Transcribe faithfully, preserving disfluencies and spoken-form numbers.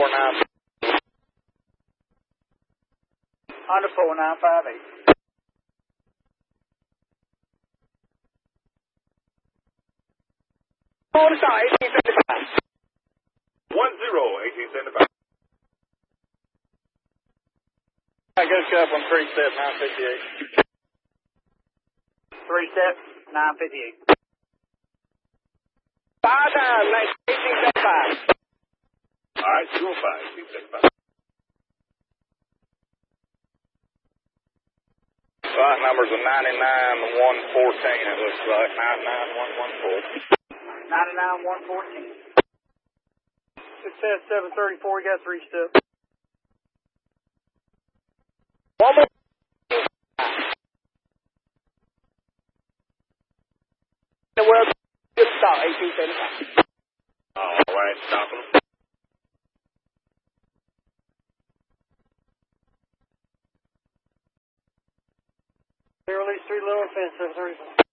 four nine. Honda four nine five eight. One star, eighteen seventy-five. One zero, eighteen seventy-five. I go up on three step nine fifty-eight. Three step, nine fifty-eight. Five nine, eighteen seventy-five. All right, two oh five, eighteen seventy-five. Flight numbers are ninety-nine one fourteen, it looks like. ninety-nine one fourteen. ninety-nine one fourteen. Success seven thirty-four, you got three step. One more. Well, good start, eighteen seventy-five. All right, stopping. They released three lower fence, seven thirty-four.